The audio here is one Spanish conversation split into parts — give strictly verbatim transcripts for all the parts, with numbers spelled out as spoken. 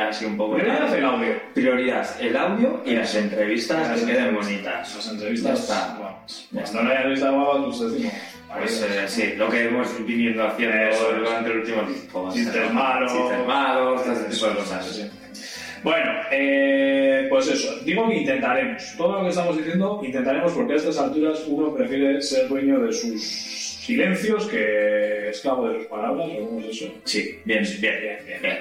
así un poco... Prioridad el audio. Prioridad el audio y las entrevistas las que queden bonitas. Las entrevistas, está. Bueno, cuando no haya entrevista guapa, pues decimos... Pues eh, sí, lo que hemos viniendo haciendo Eso, durante el último tiempo. Chistes malos. Chistes malos, todo ese tipo de cosas. Sí. Bueno, eh, pues eso. Digo que intentaremos. Todo lo que estamos diciendo, intentaremos porque a estas alturas uno prefiere ser dueño de sus silencios que esclavo de sus palabras. ¿O eso? Sí, bien, bien, bien, bien, bien.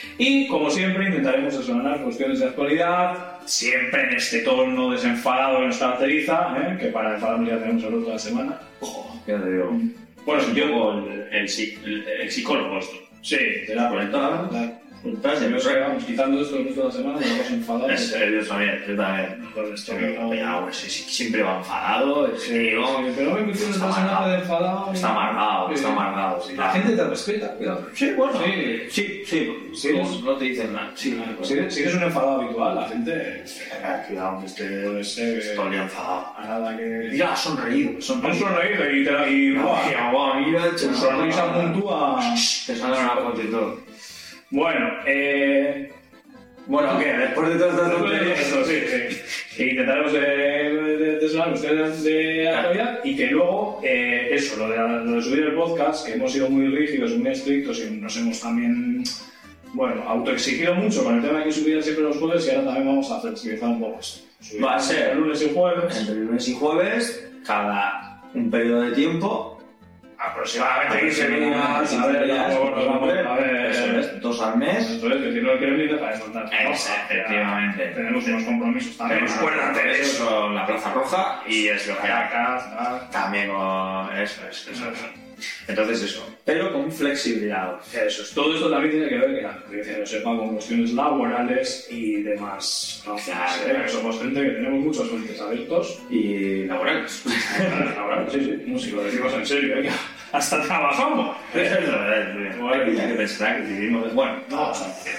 Y como siempre intentaremos explanar cuestiones de actualidad, siempre en este tono desenfadado que nos caracteriza, ¿eh? Que para enfadarnos ya tenemos el otro de la semana. Ojo, ya te digo. Bueno, es yo... el, el, el, el psicólogo esto. Sí, te la cuenta. Entonces, yo sé, vamos quitando esto el resto de la semana, nos vamos enfadados. Es, yo también, yo también. Esto, no, ya, pues, siempre va enfadado. Sí, sí, pero no me cuestiones esta semana de enfadado. Está amargado, sí, está amargado. Sí, la gente te respeta, cuidado. Sí, bueno. Sí, sí, sí. sí eres, no te dicen nada. Sí, pues, si, eres, si eres un enfadado habitual, la gente. Cuidado, que este puede ser. Estoy enfadado. A nada que. Mira, ha sonreído. Han sonreído y te y. ¡Guau! Mira, tu sonrisa puntúa. Te sale una foto y todo. Bueno, eh... Bueno, ¿qué? Después de todas estas tonterías... Eso, sí, sí. Intentaremos desvelar cuestiones de actualidad y que luego, eh, eso, lo de, lo de subir el podcast, que hemos sido muy rígidos, muy estrictos y nos hemos también, bueno, autoexigido mucho con el tema de que subir siempre los jueves y ahora también vamos a flexibilizar un poco esto. Subir Va a ser lunes y jueves. Entre lunes y jueves, cada un periodo de tiempo... Aproximadamente quince días, a ver, ya, a ver, dos al mes. Entonces, que si no queremos ni dejar de soltar. Efectivamente. Tenemos unos compromisos también. Tenemos cuerdas de eso con la Plaza Roja y es lo que hay. También con eso, eso, eso. Entonces eso, pero con flexibilidad. Eso es. Todo esto también tiene que ver que la audiencia lo sepa con cuestiones laborales y demás. No, claro, ¿eh? Somos gente que tenemos muchos frentes abiertos y laborales. Laborales, sí, sí. No, si lo decimos en serio, ¿eh? Hasta trabajamos. Eso es verdad. Bueno, ya que pensará que vivimos. Bueno, no,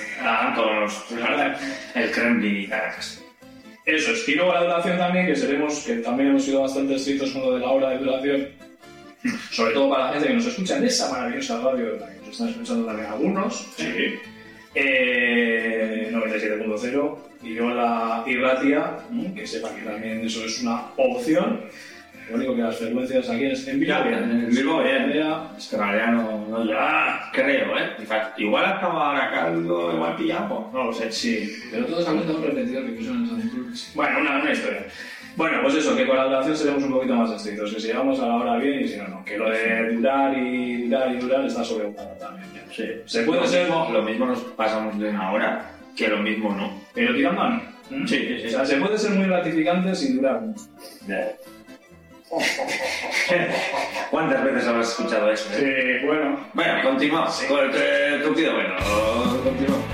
con los. El Kremlin y Caracas. Eso es. Y luego la duración también, que seremos, que también hemos sido bastante estrictos con lo de la hora de duración. Sobre todo para la gente que nos escucha en esa maravillosa radio, la que nos están escuchando también algunos. Sí. Eh, noventa y siete punto cero. Y luego la Irratia, que sepa que también eso es una opción. Lo único que las frecuencias aquí es en Bilbao. En Bilbao, bien. Es que en realidad no, no ya creo, ¿eh? Igual acaba ahora Caldo, igual pillamos. No lo sé, sí. Pero todos han contado repetido que pusieron en San. Bueno, una, una historia. Bueno, pues eso, que con la duración seremos un poquito más estrictos, que si llegamos a la hora bien y si no, no. Que lo de durar y durar y durar está sobreusado también. Ya. Sí. Se puede lo ser... Mismo, lo mismo nos pasamos de una hora, que lo mismo no. Pero tirando a mí. ¿Mm? Sí, sí, sí. O sea, se puede ser muy gratificante sin durar mucho. Yeah. ¿Cuántas veces habrás escuchado eso? Eh? Sí, bueno. Bueno, continuamos. Sí. Con el tu pido bueno. Continuamos.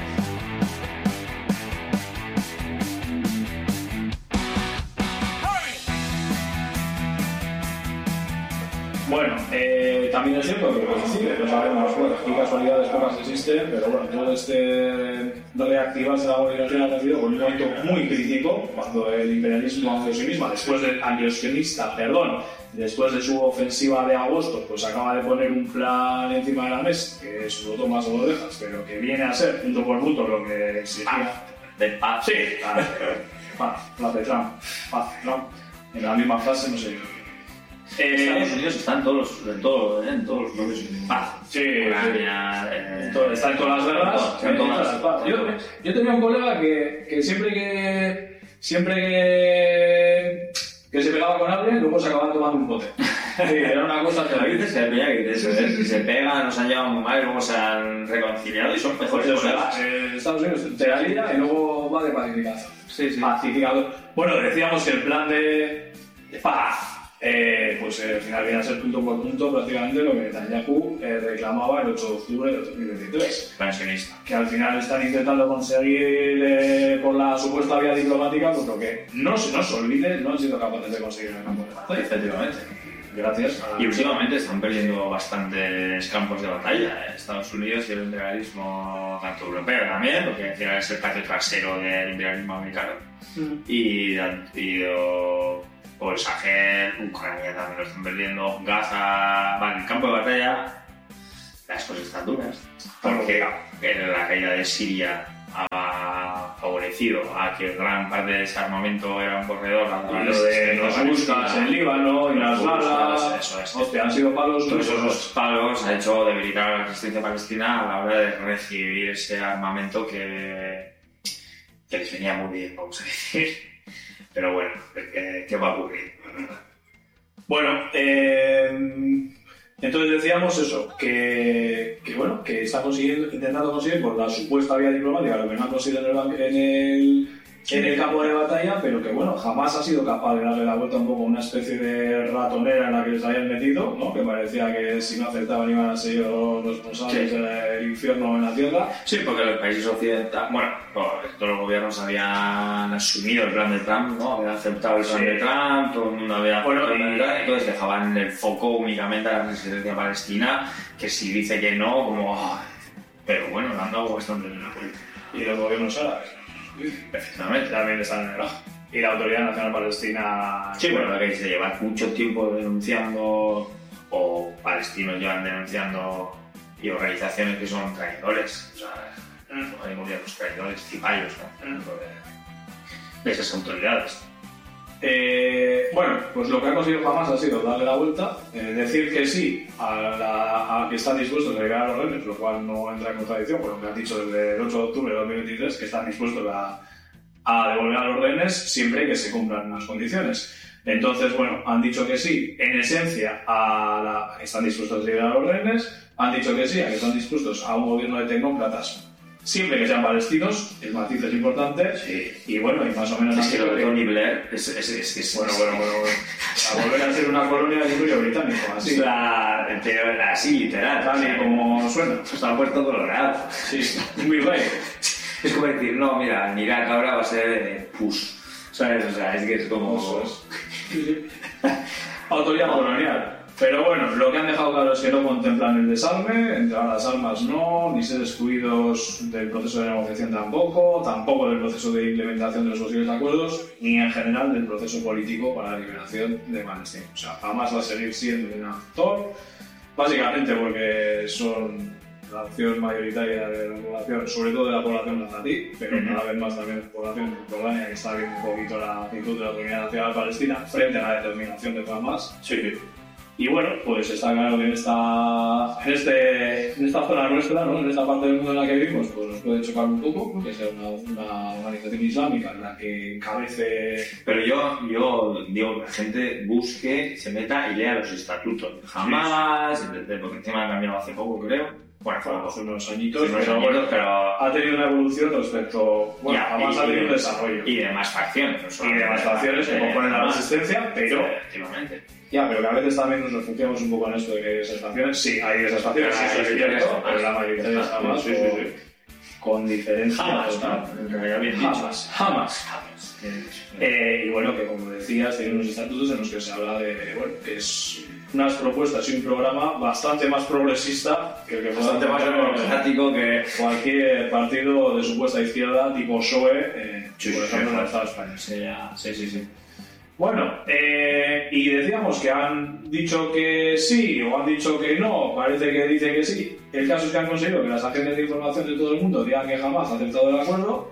Bueno, eh, también es cierto que coincide, lo sabemos, bueno, aquí casualidades pocas existen, pero bueno, todo este reactivarse de la globalización ha tenido un momento muy crítico cuando el imperialismo anglo-sionista, después del anglo-sionista, perdón, después de su ofensiva de agosto, pues acaba de poner un plan encima de la mesa, que es lo tomas o lo dejas, pero que viene a ser, punto por punto, lo que exigía de paz. Sí, paz, paz, paz de Trump, paz, Trump, en la misma frase, no sé yo. Eh, Estados Unidos está en todos los, en todos, en todos los bloques de paz. Sí, Ucrania, eh, todo, está en todas las guerras. En todas las paz. Yo, yo tenía un colega que, que siempre que siempre que, que se pegaba con alguien, luego se acababan tomando un bote. Sí, era una cosa que a veces se pega y eso, ¿eh? Si se pegan, nos han llevado muy mal y luego se han reconciliado y son mejores pues colegas. Eh, Estados Unidos te la lía y luego va de pacificación. Sí, sí. Pacificador. Bueno, decíamos que el plan de, de paz. Eh, pues eh, al final viene a ser punto por punto prácticamente lo que Netanyahu eh, reclamaba el ocho de octubre de dos mil veintitrés. Pensionista. Que al final están intentando conseguir eh, por la supuesta vía diplomática, pues lo que no se nos olvide, no han sido capaces de conseguir en el campo de batalla. Efectivamente. Gracias. Y últimamente están perdiendo bastantes campos de batalla. ¿eh? Estados Unidos y el imperialismo, tanto europeo también, porque es el patio trasero del imperialismo americano. Mm. Y han ido por el Sahel, Ucrania también lo están perdiendo, Gaza, vale, el campo de batalla, las cosas están duras, porque en la caída de Siria ha favorecido a que gran parte de ese armamento era un corredor a y lo de los buscas en Líbano y las balas, eso es. Hostia, han sido palos. Todos esos palos ha hecho debilitar a la resistencia palestina a la hora de recibir ese armamento que, que les venía muy bien, vamos a decir. Pero bueno, ¿qué, qué va a ocurrir? Bueno, eh, entonces decíamos eso, que, que bueno, que está consiguiendo, intentando conseguir por la supuesta vía diplomática lo que no ha conseguido en el, en el, en el campo de batalla, pero que bueno, jamás ha sido capaz de darle la vuelta un poco a una especie de ratonera en la que les habían metido, ¿no? Que parecía que si no aceptaban iban a ser los responsables sí. del infierno en la tierra. Sí, porque los países occidentales, bueno, todos los gobiernos habían asumido el plan de Trump, ¿no? Habían aceptado el plan sí. de Trump, todo el mundo había bueno, aceptado el plan de Trump, entonces dejaban el foco únicamente a la resistencia palestina, que si dice que no, como... Oh, pero bueno, le han dado bastante en la política. Y los gobiernos árabes. Efectivamente, también están en el ojo. Y la Autoridad Nacional Palestina... Sí, bueno, lo que se lleva mucho tiempo denunciando, o palestinos llevan denunciando, y organizaciones que son traidores, o sea, mm. hay gobiernos traidores, cipayos, ¿no? Mm. de esas autoridades. Eh, bueno, pues lo que ha conseguido Hamas ha sido darle la vuelta, eh, decir que sí a, la, a que están dispuestos a liberar a los rehenes, lo cual no entra en contradicción con lo que han dicho desde el ocho de octubre de dos mil veintitrés, que están dispuestos a, a devolver a los rehenes siempre que se cumplan unas condiciones. Entonces, bueno, han dicho que sí, en esencia, a la, están dispuestos a liberar a los rehenes, han dicho que sí, a que están dispuestos a un gobierno de tecnócratas siempre que sean palestinos, el matiz es importante, sí. Y bueno, y más o menos... Es que lo de Tony Blair es... es, es, es bueno, bueno, bueno, bueno, a volver a ser una colonia del imperio británico, así. La, pero así, literal. Tal y como suena. Se ha puesto colorado. Sí, un virrey. Es como decir, no, mira, en Irak ahora va a ser de pus, ¿sabes? O sea, es que es como... Eso es. Autoridad colonial. Pero bueno, lo que han dejado claro es que no contemplan el desarme, entregar las armas no, ni ser excluidos del proceso de negociación tampoco, tampoco del proceso de implementación de los posibles acuerdos, ni en general del proceso político para la liberación de Palestina. O sea, jamás va a seguir siendo un actor, básicamente porque son la opción mayoritaria de la población, sobre todo de la población nazarí, pero uh-huh. cada vez más también de la población jordania, que está viendo un poquito la actitud de la Autoridad Nacional Palestina frente a la determinación de Hamas. Sí. Y bueno, pues está claro que en esta, en este, en esta zona nuestra, ¿no? En esta parte del mundo en la que vivimos, pues nos puede chocar un poco, que sea una, una organización islámica en la que encabece... Pero yo, yo digo que la gente busque, se meta y lea los estatutos. Jamás, sí. Porque encima han cambiado hace poco, creo. Bueno, fue hace unos añitos, unos pero, añitos bueno, pero ha tenido una evolución respecto... Bueno, ya, además ha tenido un desarrollo. Y de más facciones. No y de más facciones que componen la resistencia, pero... Efectivamente. Ya, pero que a veces también nos refugiamos un poco en esto de que hay esas facciones. Sí, hay esas facciones, sí, eso es cierto, pero la mayoría de jamás, sí, sí, sí. Con diferencia. Jamás, ¿no? En realidad bien dicho. Jamás, jamás. jamás. Eh, y bueno, que como decías, tiene unos estatutos en los que se habla de, bueno, que es unas propuestas y un programa bastante más progresista que el que bastante más democrático que cualquier partido de supuesta izquierda tipo P S O E, eh, sí, por ejemplo, sí, en el Estado español. Sí, sí, sí, sí. Bueno, eh, y decíamos que han dicho que sí o han dicho que no, parece que dice que sí. El caso es que han conseguido que las agencias de información de todo el mundo digan que jamás ha aceptado el acuerdo.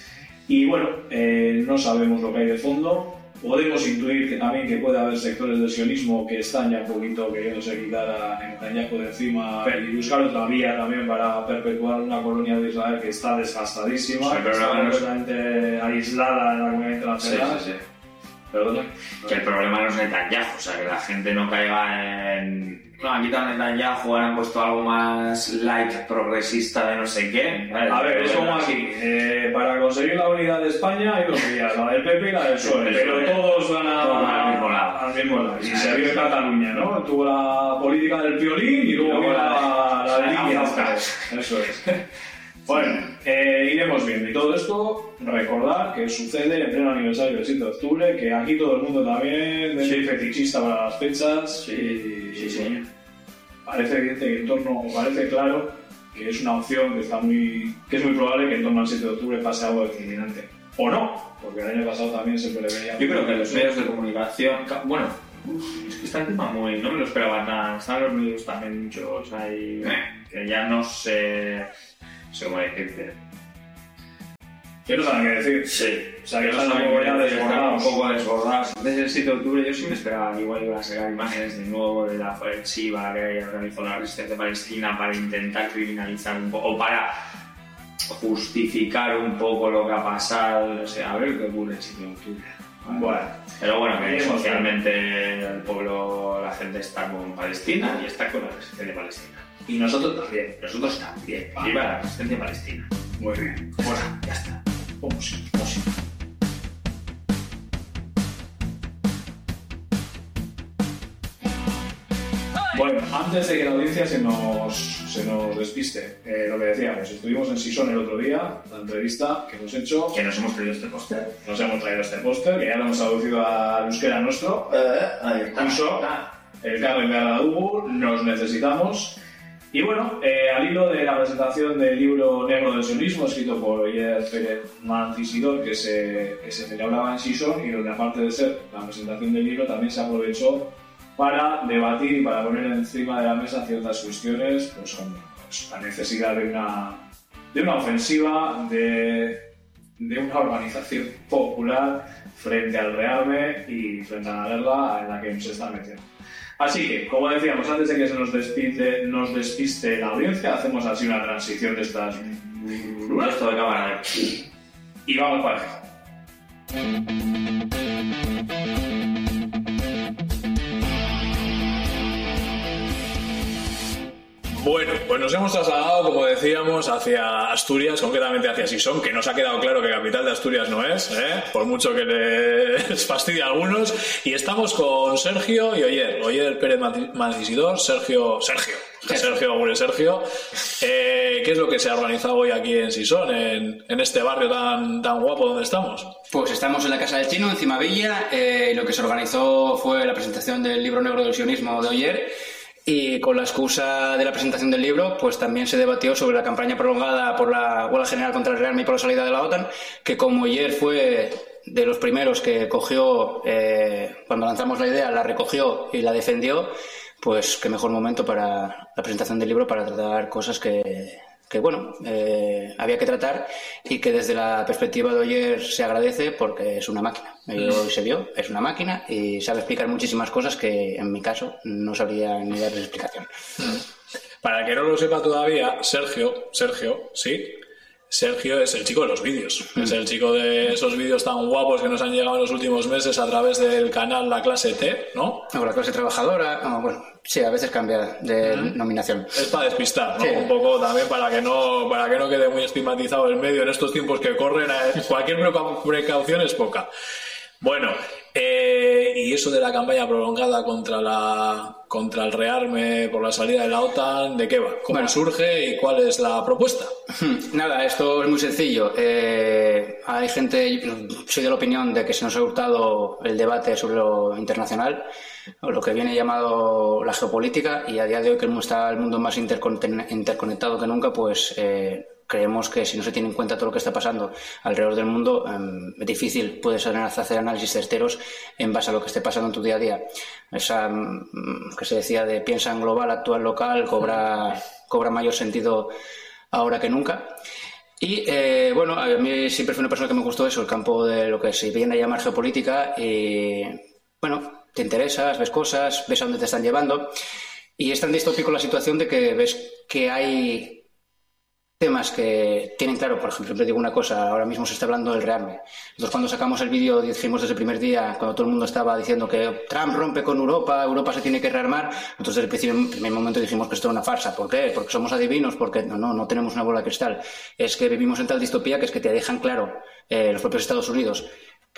Y bueno, eh, no sabemos lo que hay de fondo. Podemos intuir que también que puede haber sectores del sionismo que están ya un poquito queriéndose quitar a Netanyahu de encima y buscar otra vía también para perpetuar una colonia de Israel que está desgastadísima, sí, que está completamente aislada en la comunidad internacional. Sí, sí, sí. Perdona. Que el problema no es Netanyahu, o sea, que la gente no caiga en... No, han quitado Netanyahu, ahora han puesto algo más light, progresista de no sé qué. ¿Vale? A ver, es como aquí. Eh, para conseguir la unidad de España hay dos vías, la del P P y la del P S O E, pero todos van a, todos al mismo lado. Al mismo lado. Y se vio en Cataluña, ¿no? Tuvo la política del piolín y luego, y luego la, la, la de línea. Eso es. Bueno, eh, iremos viendo. Y todo esto, recordar que sucede en pleno aniversario del siete de octubre, que aquí todo el mundo también es sí. fetichista para las fechas. Sí, sí, sí. Bueno, parece evidente que en torno, parece claro que es una opción que está muy, que es muy probable que en torno al siete de octubre pase algo determinante. O no, porque el año pasado también se preveía. Yo creo que los medios de comunicación, bueno, es que está el tema muy, no me lo esperaba nada. Están los medios también muchos ahí, que ya no sé. No sé cómo decirte. que no saben qué decir. Sí. O sea, que no están un poco ya desbordados. Un poco desbordados. Desde el siete de octubre yo sí me esperaba que igual iban a sacar imágenes de nuevo de la ofensiva que organizó la resistencia palestina para intentar criminalizar un poco, o para justificar un poco lo que ha pasado. O sea, a ver qué ocurre el siete de octubre. Bueno. Pero bueno, que socialmente el pueblo, la gente está con Palestina y está con la resistencia palestina. Y nosotros también. Nosotros también. Viva la resistencia palestina. Muy bien. Bueno, ya está. Música, música. Bueno, antes de que la audiencia se nos, se nos despiste, eh, lo que decíamos, estuvimos en Sison el otro día, la entrevista que hemos hecho. Que nos hemos traído este póster. Nos hemos traído este póster, que ya lo hemos traducido al euskera nuestro. Eh, ahí está. Incluso, el Carmen Garradugu, nos necesitamos. Y bueno, eh, al hilo de la presentación del libro Negro del Sionismo, escrito por Oyer Pérez Mancisidor, que se, que se celebraba en Sison, y donde aparte de ser la presentación del libro, también se aprovechó para debatir y para poner encima de la mesa ciertas cuestiones, pues como pues, la necesidad de una, de una ofensiva, de, de una organización popular frente al rearme y frente a la guerra en la que se está metiendo. Así que, como decíamos, antes de que se nos despiste, nos despiste la audiencia, hacemos así una transición de estas... Esto de cámara. Y vamos para el Gijón. Bueno, pues nos hemos trasladado, como decíamos, hacia Asturias, concretamente hacia Sison, que nos ha quedado claro que capital de Asturias no es, ¿eh? Por mucho que les fastidie a algunos. Y estamos con Sergio y Oyer, Oyer Pérez Mancisidor, Sergio, Sergio, Sergio, Aure Sergio. Eh, ¿Qué es lo que se ha organizado hoy aquí en Sison, en, en este barrio tan, tan guapo donde estamos? Pues estamos en la Casa del Chino, en Cimavilla. Eh, lo que se organizó fue la presentación del libro Negro del Sionismo de Oyer. Y con la excusa de la presentación del libro, pues también se debatió sobre la campaña prolongada por la huelga general contra el rearme y por la salida de la OTAN, que como ayer fue de los primeros que cogió, eh, cuando lanzamos la idea, la recogió y la defendió, pues qué mejor momento para la presentación del libro para tratar cosas que, que bueno, eh, había que tratar y que desde la perspectiva de Oyer se agradece porque es una máquina. Y hoy se vio, es una máquina y sabe explicar muchísimas cosas que en mi caso no sabría ni darles explicación. Para el que no lo sepa todavía, Sergio, Sergio, sí, Sergio es el chico de los vídeos. Mm. Es el chico de esos vídeos tan guapos que nos han llegado en los últimos meses a través del canal La Clase T, ¿no? O La Clase Trabajadora, o bueno, sí, a veces cambia de mm. nominación. Es para despistar, ¿no? Sí. Un poco también para que no para que no quede muy estigmatizado el medio en estos tiempos que corren. Cualquier precaución es poca. Bueno, eh, y eso de la campaña prolongada contra la contra el rearme por la salida de la OTAN, ¿de qué va? ¿Cómo bueno. surge y cuál es la propuesta? Nada, esto es muy sencillo. Eh, hay gente, soy de la opinión de que se nos ha hurtado el debate sobre lo internacional, o lo que viene llamado la geopolítica, y a día de hoy que está el mundo más interconectado que nunca, pues... Eh, creemos que si no se tiene en cuenta todo lo que está pasando alrededor del mundo, eh, es difícil puedes hacer análisis certeros en base a lo que esté pasando en tu día a día. Esa que se decía de piensa en global, actúa en local, cobra, cobra mayor sentido ahora que nunca. Y eh, bueno, a mí siempre fui una persona que me gustó eso, el campo de lo que se viene a llamar geopolítica, y bueno, te interesas, ves cosas, ves a dónde te están llevando, y es tan distópico la situación de que ves que hay temas que tienen claro. Por ejemplo, siempre digo una cosa, ahora mismo se está hablando del rearme. Nosotros cuando sacamos el vídeo dijimos desde el primer día, cuando todo el mundo estaba diciendo que Trump rompe con Europa, Europa se tiene que rearmar, nosotros desde el primer momento dijimos que esto era una farsa. ¿Por qué? Porque somos adivinos, porque no, no, no tenemos una bola de cristal. Es que vivimos en tal distopía que es que te dejan claro eh, los propios Estados Unidos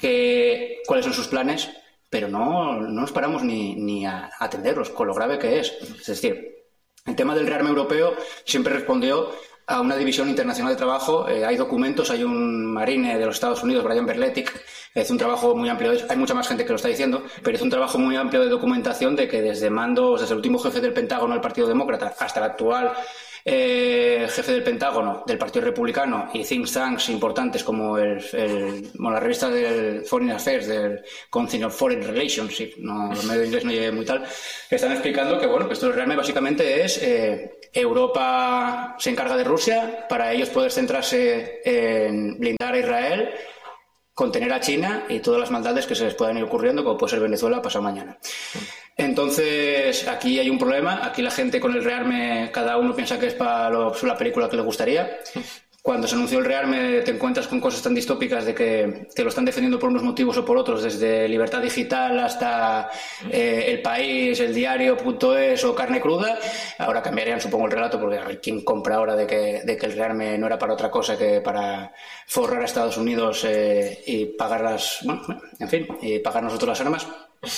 que, cuáles son sus planes, pero no, no nos paramos ni, ni a atenderlos, con lo grave que es. Es decir, el tema del rearme europeo siempre respondió a una división internacional de trabajo. Eh, hay documentos, hay un marine de los Estados Unidos, Brian Berletic, que hace un trabajo muy amplio, hay mucha más gente que lo está diciendo, pero es un trabajo muy amplio de documentación de que desde mandos, desde el último jefe del Pentágono del Partido Demócrata hasta el actual eh, jefe del Pentágono, del Partido Republicano, y think tanks importantes como el, el, bueno, la revista del Foreign Affairs, del Council of Foreign Relations, no, los medios de inglés no llegué muy tal, que están explicando que, bueno, que esto realmente básicamente es eh, Europa se encarga de Rusia para ellos poder centrarse en blindar a Israel, contener a China y todas las maldades que se les puedan ir ocurriendo, como puede ser Venezuela pasado mañana. Entonces, aquí hay un problema. Aquí la gente con el rearme, cada uno piensa que es para lo, la película que le gustaría. Cuando se anunció el rearme, te encuentras con cosas tan distópicas de que te lo están defendiendo por unos motivos o por otros, desde Libertad Digital hasta eh, El País, El Diario punto es o Carne Cruda. Ahora cambiarían, supongo, el relato, porque a ver quién compra ahora de que, de que el rearme no era para otra cosa que para forrar a Estados Unidos eh, y pagar las, bueno, en fin, y pagar nosotros las armas.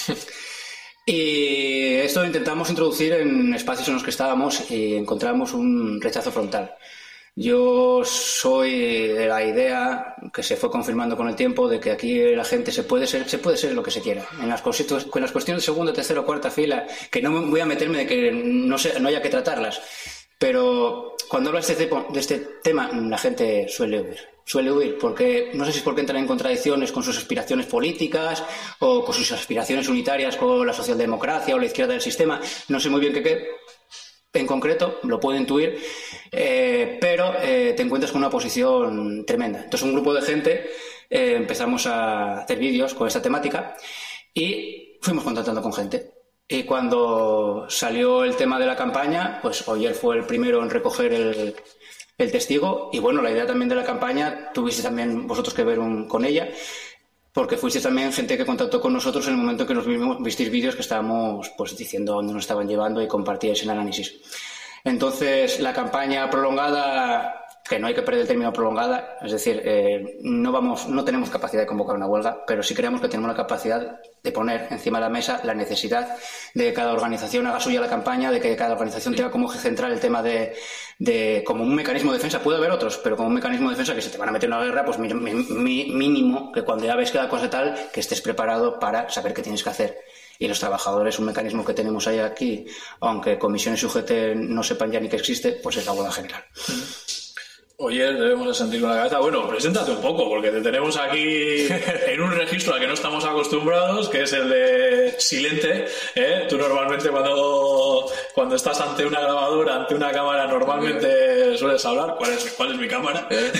Y esto lo intentamos introducir en espacios en los que estábamos y encontramos un rechazo frontal. Yo soy de la idea, que se fue confirmando con el tiempo, de que aquí la gente se puede ser, se puede ser lo que se quiera. En las, cositas, con las cuestiones de segunda, tercera o cuarta fila, que no voy a meterme de que no, se, no haya que tratarlas. Pero cuando hablas de este, de este tema, la gente suele huir. Suele huir, porque no sé si es porque entran en contradicciones con sus aspiraciones políticas o con sus aspiraciones unitarias con la socialdemocracia o la izquierda del sistema. No sé muy bien qué qué. En concreto, lo puedo intuir, eh, pero eh, te encuentras con una posición tremenda. Entonces, un grupo de gente eh, empezamos a hacer vídeos con esta temática y fuimos contactando con gente. Y cuando salió el tema de la campaña, pues Oyer fue el primero en recoger el, el testigo. Y bueno, la idea también de la campaña, tuviste también vosotros que ver un, con ella, porque fuisteis también gente que contactó con nosotros en el momento en que nos vimos, visteis vídeos que estábamos pues diciendo dónde nos estaban llevando y compartíais el análisis. Entonces, la campaña prolongada, que no hay que perder el término prolongada, es decir, eh, no vamos, no tenemos capacidad de convocar una huelga, pero sí creemos que tenemos la capacidad de poner encima de la mesa la necesidad de que cada organización haga suya la campaña, de que cada organización tenga como eje central el tema de, de como un mecanismo de defensa. Puede haber otros, pero como un mecanismo de defensa que se te van a meter en una guerra, pues mi, mi, mínimo que cuando ya ves que la cosa tal, que estés preparado para saber qué tienes que hacer. Y los trabajadores, un mecanismo que tenemos ahí aquí, aunque comisiones y U G T no sepan ya ni que existe, pues es la huelga general. Oye, debemos de sentir con la cabeza. Bueno, preséntate un poco, porque te tenemos aquí en un registro al que no estamos acostumbrados, que es el de silente, ¿eh? Tú normalmente cuando, cuando estás ante una grabadora, ante una cámara, normalmente sueles hablar. ¿Cuál es, cuál es mi cámara? ¿Eh?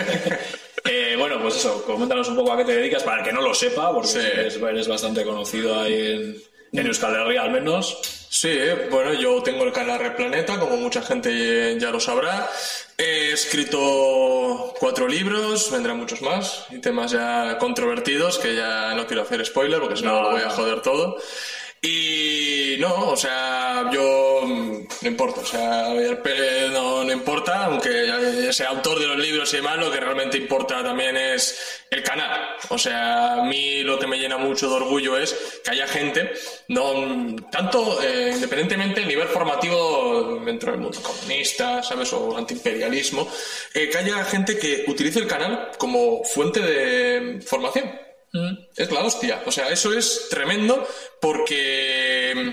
eh, bueno, pues eso, coméntanos un poco a qué te dedicas, para el que no lo sepa, porque sí. eres, eres bastante conocido ahí en, en Euskal Herria, al menos. Sí, bueno, yo tengo el canal Red Planeta, como mucha gente ya lo sabrá. He escrito cuatro libros, vendrán muchos más, y temas ya controvertidos, que ya no quiero hacer spoiler, porque si no, no lo voy a joder todo. Y no, o sea, yo no importa, o sea, no, no importa, aunque sea autor de los libros y demás, lo que realmente importa también es el canal. O sea, a mí lo que me llena mucho de orgullo es que haya gente, no tanto eh, independientemente del nivel formativo dentro del mundo comunista, ¿sabes? O antiimperialismo, eh, que haya gente que utilice el canal como fuente de formación. Mm. Es la hostia, o sea, eso es tremendo porque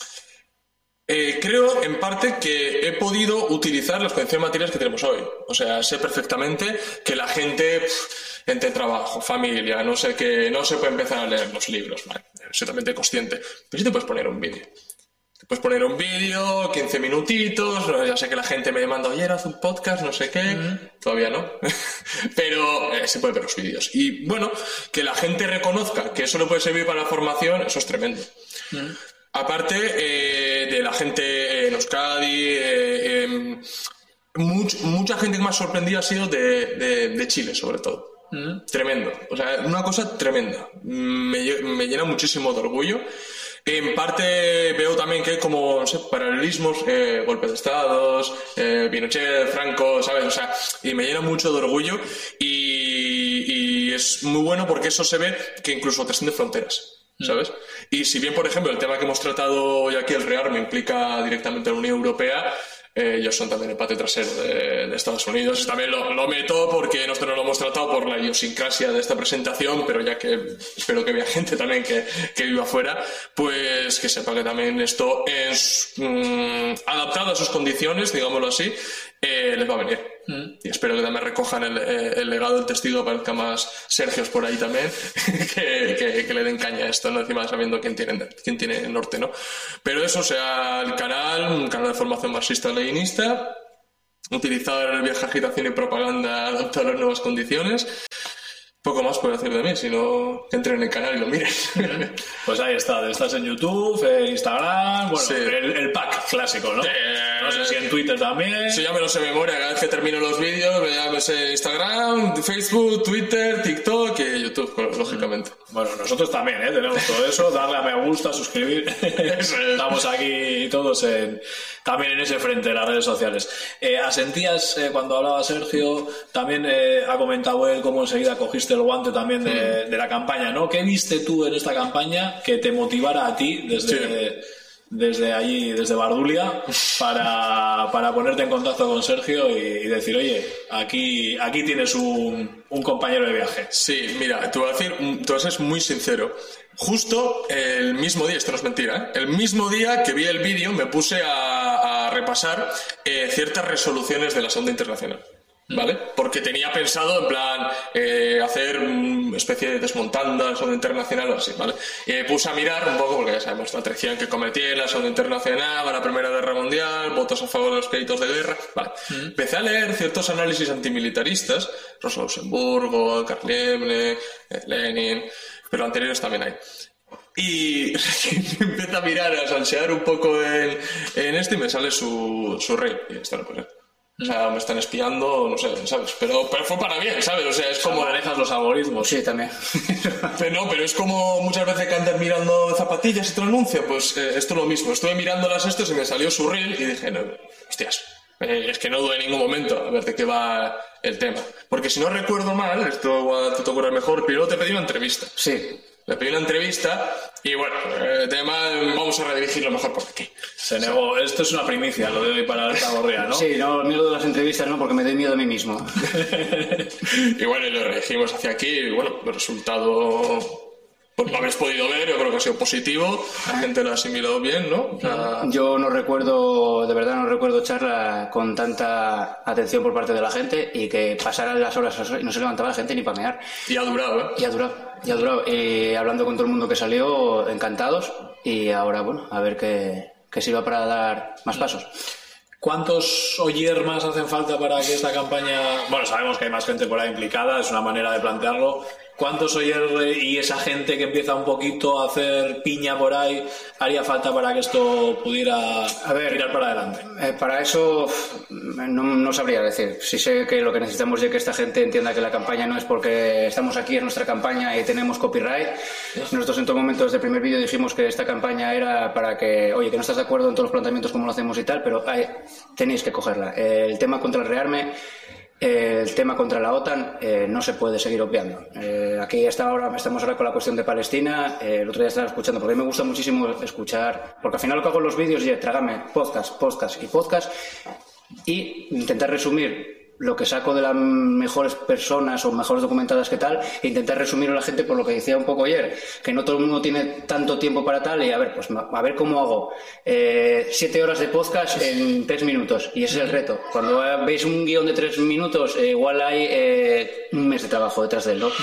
eh, creo en parte que he podido utilizar las condiciones materiales que tenemos hoy. O sea, sé perfectamente que la gente pff, entre trabajo, familia, no sé qué, no se puede empezar a leer los libros, ¿vale? Soy totalmente consciente, pero sí te puedes poner un vídeo. Puedes poner un vídeo, quince minutitos, ya sé que la gente me demanda, oye, haz un podcast, no sé qué, mm. todavía no, pero eh, se puede ver los vídeos. Y bueno, que la gente reconozca que eso le puede servir para la formación, eso es tremendo. Mm. Aparte eh, de la gente en Euskadi, eh, eh, much, mucha gente que me ha sorprendido ha sido de, de, de Chile, sobre todo. Mm. Tremendo, o sea, una cosa tremenda, me, me llena muchísimo de orgullo. En parte veo también que hay como, no sé, paralelismos, eh, golpes de estados, eh, Pinochet, Franco, ¿sabes? O sea, y me llena mucho de orgullo y, y es muy bueno porque eso se ve que incluso trasciende fronteras, ¿sabes? Mm. Y si bien, por ejemplo, el tema que hemos tratado hoy aquí, el rearme, implica directamente a la Unión Europea, Eh, ellos son también el patio trasero de, de Estados Unidos. También lo, lo meto porque nosotros no lo hemos tratado por la idiosincrasia de esta presentación, pero ya que espero que vea gente también que, que viva afuera, pues que sepa que también esto es mmm, adaptado a sus condiciones, digámoslo así, eh, les va a venir. Mm. Y espero que también recojan el, el legado del testigo, aparezca más Sergios por ahí también, que, que, que le den caña a esto, ¿no? Encima sabiendo quién tiene, quién tiene norte, ¿no? Pero eso, o sea, el canal, un canal de formación marxista-leninista, utilizar el viaje, agitación y propaganda adaptado a las nuevas condiciones. Poco más puedo decir de mí, sino que entren en el canal y lo miren. Pues ahí está, estás en YouTube, en Instagram, bueno, sí. el, el pack clásico, ¿no? Eh, no sé si en Twitter también. Sí, ya me lo sé de memoria, cada vez que termino los vídeos, ya me sé Instagram, Facebook, Twitter, TikTok y YouTube, lógicamente. Bueno, nosotros también, ¿eh? Tenemos todo eso, darle a me gusta, suscribir. Estamos aquí todos en, también en ese frente de las redes sociales. Eh, asentías, eh, cuando hablaba Sergio, también eh, ha comentado él cómo enseguida cogiste el guante también de, de la campaña, ¿no? ¿Qué viste tú en esta campaña que te motivara a ti desde, sí. desde allí, desde Bardulia, para, para ponerte en contacto con Sergio y, y decir, oye, aquí, aquí tienes un, un compañero de viaje? Sí, mira, te voy a decir, te voy a ser muy sincero. Justo el mismo día, esto no es mentira, ¿eh? El mismo día que vi el vídeo me puse a, a repasar eh, ciertas resoluciones de la Sonda Internacional. ¿Vale? Porque tenía pensado en plan eh, hacer una especie de desmontando la Sonda Internacional o así, ¿vale? Y me puse a mirar un poco, porque ya sabemos la traición que cometí en la Sonda Internacional, a la Primera Guerra Mundial, votos a favor de los créditos de guerra, ¿vale? Mm. Empecé a leer ciertos análisis antimilitaristas, Rosa Luxemburgo, Karl Liebknecht, Lenin, pero anteriores también hay. Y empecé a mirar, a salsear un poco en, en esto y me sale su, su rey. Y esto no puede ser. O sea, me están espiando, no sé, ¿sabes? Pero, pero fue para bien, ¿sabes? O sea, es como... manejas los algoritmos. Sí, también. Pero no, pero es como muchas veces que andas mirando zapatillas y te lo anuncia, pues eh, esto es lo mismo. Estuve mirándolas estos y me salió su reel y dije, no, hostias, eh, es que no dudé en ningún momento a ver de qué va el tema. Porque si no recuerdo mal, esto te toca mejor, pero te pedí una entrevista. Sí. Le pedí una entrevista y bueno, el tema vamos a redirigirlo mejor por aquí. Se negó. Esto es una primicia, lo de hoy para esta gorría, ¿no? Sí, no, miedo de las entrevistas, ¿no? Porque me doy miedo a mí mismo. Y bueno, y lo redirigimos hacia aquí y bueno, el resultado... Pues lo habéis podido ver, yo creo que ha sido positivo, la gente lo ha asimilado bien, ¿no? O sea... Yo no recuerdo, de verdad no recuerdo charla con tanta atención por parte de la gente y que pasaran las horas y no se levantaba la gente ni para mear. Y ha durado, ¿eh? Y ha durado, y ha durado. Y hablando con todo el mundo que salió, encantados, y ahora, bueno, a ver qué, qué sirva para dar más pasos. ¿Cuántos oyer más hacen falta para que esta campaña... Bueno, sabemos que hay más gente por ahí implicada, es una manera de plantearlo. ¿Cuántos oyer y esa gente que empieza un poquito a hacer piña por ahí haría falta para que esto pudiera a ver, tirar para adelante? Eh, para eso no, no sabría decir. Sí sé que lo que necesitamos es que esta gente entienda que la campaña no es porque estamos aquí, es nuestra campaña y tenemos copyright. Nosotros en todo momento desde el primer vídeo dijimos que esta campaña era para que, oye, que no estás de acuerdo en todos los planteamientos como lo hacemos y tal, pero hay, tenéis que cogerla. El tema contra el rearme, el tema contra la OTAN eh, no se puede seguir obviando. Eh, aquí hasta ahora estamos ahora con la cuestión de Palestina. Eh, el otro día estaba escuchando, porque a mí me gusta muchísimo escuchar, porque al final lo que hago en los vídeos es trágame podcast, podcast y podcast y intentar resumir lo que saco de las mejores personas o mejores documentadas que tal, e intentar resumir a la gente por lo que decía un poco ayer, que no todo el mundo tiene tanto tiempo para tal, y a ver, pues a ver cómo hago eh, siete horas de podcast en tres minutos, y ese es el reto. Cuando veis un guión de tres minutos, eh, igual hay eh, un mes de trabajo detrás de él, ¿no?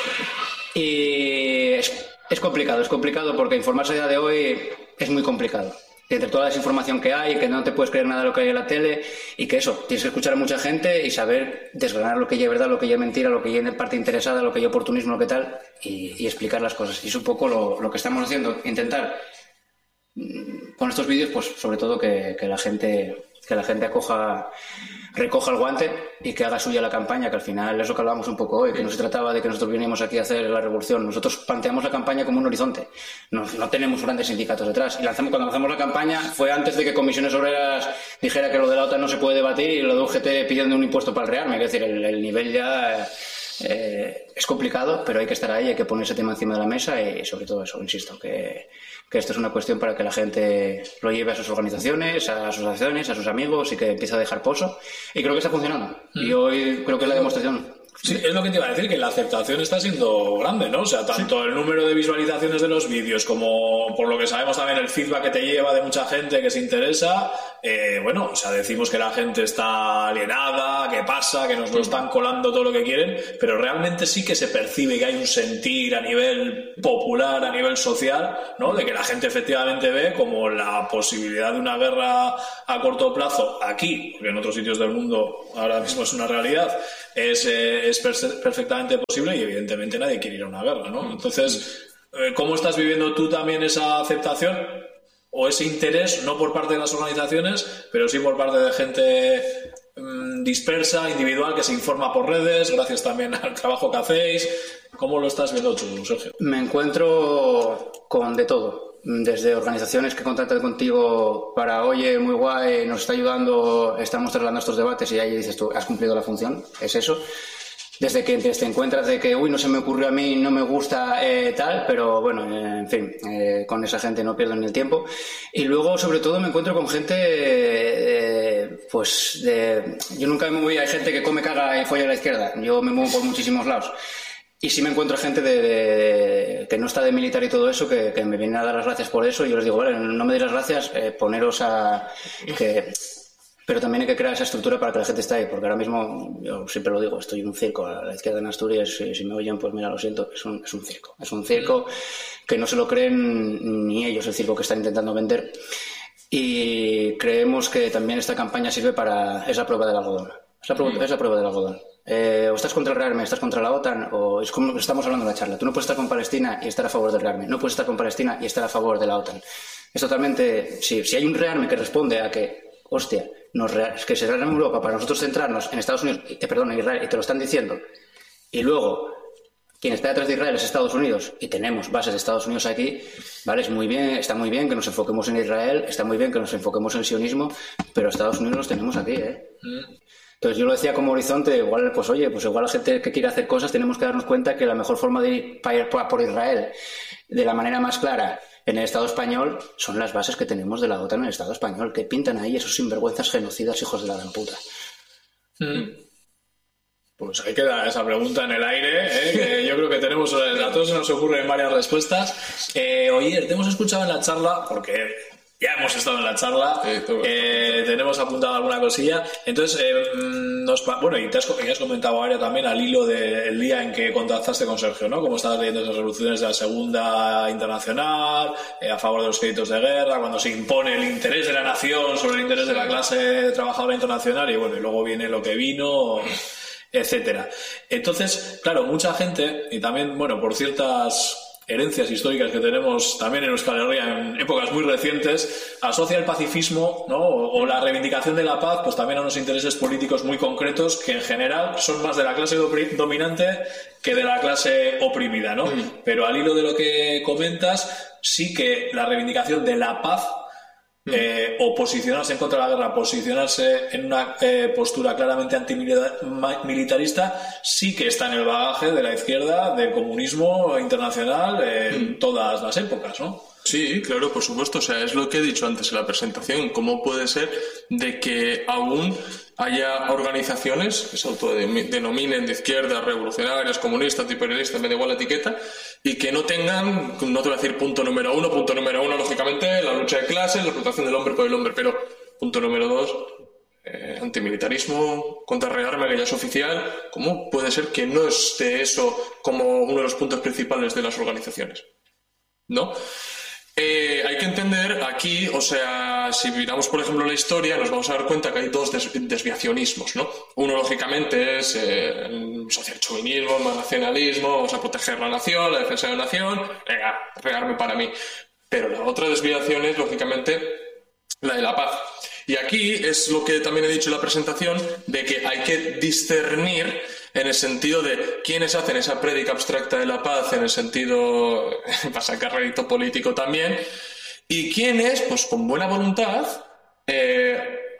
Y es, es complicado, es complicado porque informarse a día de hoy es muy complicado. Entre toda la desinformación que hay, que no te puedes creer nada de lo que hay en la tele, y que eso, tienes que escuchar a mucha gente y saber desgranar lo que ya es verdad, lo que ya es mentira, lo que ya es parte interesada, lo que ya es oportunismo, lo que tal, y, y explicar las cosas. Y es un poco lo, lo que estamos haciendo, intentar con estos vídeos, pues sobre todo que, que la gente que la gente acoja, recoja el guante y que haga suya la campaña, que al final es lo que hablábamos un poco hoy, que no se trataba de que nosotros vinimos aquí a hacer la revolución. Nosotros planteamos la campaña como un horizonte, no, no tenemos grandes sindicatos detrás, y lanzamos, cuando lanzamos la campaña fue antes de que Comisiones Obreras dijera que lo de la OTAN no se puede debatir y lo de U G T pidiendo un impuesto para el rearme, es decir, el, el nivel ya Eh, es complicado, pero hay que estar ahí, hay que poner ese tema encima de la mesa y sobre todo eso, insisto, que, que esto es una cuestión para que la gente lo lleve a sus organizaciones, a sus asociaciones, a sus amigos y que empiece a dejar pozo. Y creo que está funcionando. Mm. Y hoy creo que es la demostración. Sí, es lo que te iba a decir, que la aceptación está siendo grande, ¿no? O sea, tanto sí. el número de visualizaciones de los vídeos como, por lo que sabemos también, el feedback que te lleva de mucha gente que se interesa. Eh, bueno, o sea, decimos que la gente está alienada, que pasa, que nos lo están colando todo lo que quieren, pero realmente sí que se percibe que hay un sentir a nivel popular, a nivel social, ¿no? De que la gente efectivamente ve como la posibilidad de una guerra a corto plazo aquí, porque en otros sitios del mundo ahora mismo es una realidad, es, eh, es per- perfectamente posible y evidentemente nadie quiere ir a una guerra, ¿no? Entonces, eh, ¿cómo estás viviendo tú también esa aceptación o ese interés, no por parte de las organizaciones, pero sí por parte de gente mmm, dispersa, individual, que se informa por redes, gracias también al trabajo que hacéis? ¿Cómo lo estás viendo tú, Sergio? Me encuentro con de todo. Desde organizaciones que contactan contigo para, oye, muy guay, nos está ayudando, estamos trasladando estos debates, y ahí dices tú, has cumplido la función, es eso. Desde que te, te encuentras de que, uy, no se me ocurrió a mí, no me gusta eh, tal, pero bueno, eh, en fin, eh, con esa gente no pierdo ni el tiempo. Y luego, sobre todo, me encuentro con gente, eh, pues, de, yo nunca me voy, hay gente que come, caga y folla a la izquierda, yo me muevo por muchísimos lados. Y sí me encuentro gente de, de, de, que no está de militar y todo eso, que, que me vienen a dar las gracias por eso, y yo les digo, vale, no me deis las gracias, eh, poneros a... que Pero también hay que crear esa estructura para que la gente esté ahí, porque ahora mismo, yo siempre lo digo, estoy en un circo a la izquierda en Asturias, si, si me oyen, pues mira, lo siento, es un, es un circo. Es un circo que no se lo creen ni ellos, el circo que están intentando vender. Y creemos que también esta campaña sirve para... es la prueba del algodón. Es la prueba, es la prueba del algodón. Eh, o estás contra el rearme, estás contra la OTAN, o es como estamos hablando en la charla. Tú no puedes estar con Palestina y estar a favor del rearme, no puedes estar con Palestina y estar a favor de la OTAN. Es totalmente... Si, si hay un rearme que responde a que, hostia, nos rea, que se rearme Europa para nosotros centrarnos en Estados Unidos, eh, perdón, en Israel, y te lo están diciendo, y luego quien está detrás de Israel es Estados Unidos, y tenemos bases de Estados Unidos aquí, vale, es muy bien, está muy bien que nos enfoquemos en Israel, está muy bien que nos enfoquemos en el sionismo, pero Estados Unidos los tenemos aquí, ¿eh? Mm. Entonces yo lo decía como horizonte, igual, pues oye, pues igual la gente que quiere hacer cosas tenemos que darnos cuenta que la mejor forma de ir por Israel de la manera más clara en el Estado español son las bases que tenemos de la OTAN en el Estado español, que pintan ahí esos sinvergüenzas genocidas, hijos de la gran puta. Mm. Pues ahí queda esa pregunta en el aire, ¿eh? Que yo creo que tenemos, a todos se nos ocurren varias respuestas. Eh, oye, te hemos escuchado en la charla, porque ya hemos estado en la charla, sí, eh, tenemos apuntado alguna cosilla, entonces, eh, nos, bueno, y te has, y has comentado ahora también al hilo del día en que contactaste con Sergio, ¿no? Cómo estabas leyendo esas resoluciones de la Segunda Internacional, eh, a favor de los créditos de guerra, cuando se impone el interés de la nación sobre el interés de la clase trabajadora internacional, y bueno, y luego viene lo que vino, etcétera. Entonces, claro, mucha gente, y también, bueno, por ciertas herencias históricas que tenemos también en Euskal Herria en épocas muy recientes, asocia el pacifismo, ¿no? o, o la reivindicación de la paz, pues también a unos intereses políticos muy concretos que en general son más de la clase dominante que de la clase oprimida, ¿no? Mm. Pero al hilo de lo que comentas, sí que la reivindicación de la paz, Eh, o posicionarse en contra de la guerra, posicionarse en una eh, postura claramente antimilitarista, sí que está en el bagaje de la izquierda, del comunismo internacional en todas las épocas, ¿no? Sí, claro, por supuesto. O sea, es lo que he dicho antes en la presentación. ¿Cómo puede ser de que aún haya organizaciones que se autodenominen de izquierda, revolucionarias, comunistas, imperialistas, me da igual la etiqueta, y que no tengan, no te voy a decir punto número uno, punto número uno, lógicamente, la lucha de clases, la explotación del hombre por el hombre, pero punto número dos, eh, antimilitarismo, contrarrearme, que ya es oficial. ¿Cómo puede ser que no esté eso como uno de los puntos principales de las organizaciones? ¿No? Eh, hay que entender aquí, o sea, si miramos por ejemplo la historia, nos vamos a dar cuenta que hay dos des- desviacionismos, ¿no? Uno lógicamente es eh, el socialchauvinismo, el nacionalismo, vamos a proteger la nación, la defensa de la nación, venga, regarme para mí. Pero la otra desviación es lógicamente la de la paz. Y aquí es lo que también he dicho en la presentación, de que hay que discernir en el sentido de quiénes hacen esa prédica abstracta de la paz, en el sentido para sacar rédito político también, y quiénes, pues con buena voluntad, eh,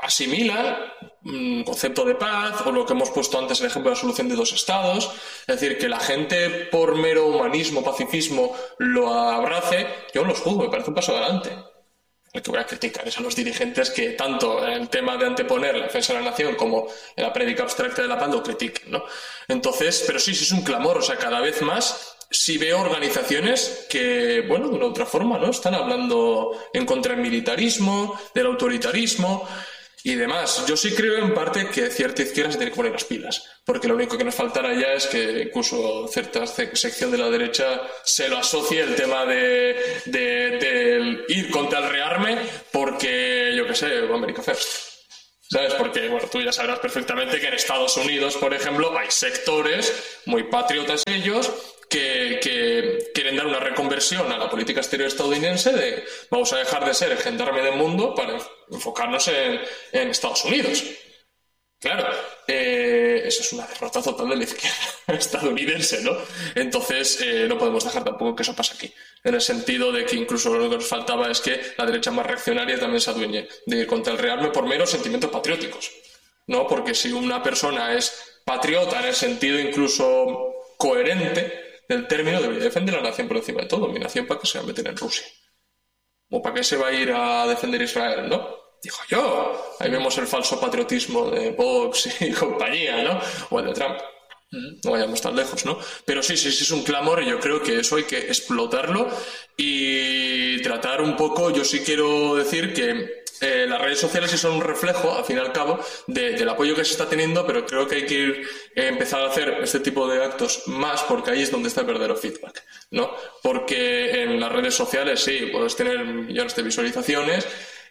asimilan un concepto de paz o lo que hemos puesto antes, el ejemplo de la solución de dos estados. Es decir, que la gente por mero humanismo, pacifismo lo abrace, yo no los juzgo, me parece un paso adelante. El que voy a criticar es a los dirigentes que tanto en el tema de anteponer la defensa de la nación como en la prédica abstracta de la paz lo critiquen, ¿no? Entonces, pero sí, sí es un clamor, o sea, cada vez más sí veo organizaciones que, bueno, de una otra forma, ¿no? Están hablando en contra del militarismo, del autoritarismo y demás. Yo sí creo en parte que cierta izquierda se tiene que poner las pilas, porque lo único que nos faltará ya es que incluso cierta sección de la derecha se lo asocie el tema de, de, de ir contra el rearme porque, yo qué sé, America First. ¿Sabes? Porque, bueno, tú ya sabrás perfectamente que en Estados Unidos, por ejemplo, hay sectores muy patriotas ellos que, que quieren dar una reconversión a la política exterior estadounidense de vamos a dejar de ser el gendarme del mundo para enfocarnos en, en Estados Unidos. Claro, eh, eso es una derrota total de la izquierda estadounidense, ¿no? Entonces, eh, no podemos dejar tampoco que eso pase aquí. En el sentido de que incluso lo que nos faltaba es que la derecha más reaccionaria también se adueñe de ir contra el rearme por meros sentimientos patrióticos, ¿no? Porque si una persona es patriota en el sentido incluso coherente del término, debería defender la nación por encima de todo. Mi nación, ¿para qué se va a meter en Rusia? ¿O para qué se va a ir a defender Israel, no? Dijo yo. Ahí vemos el falso patriotismo de Vox y compañía, ¿no? O el de Trump. No vayamos tan lejos, ¿no? Pero sí, sí, sí es un clamor y yo creo que eso hay que explotarlo y tratar un poco. Yo sí quiero decir que eh, las redes sociales sí son un reflejo, al fin y al cabo, de, del apoyo que se está teniendo, pero creo que hay que ir, eh, empezar a hacer este tipo de actos más, porque ahí es donde está el verdadero feedback, ¿no? Porque en las redes sociales sí, puedes tener millones de visualizaciones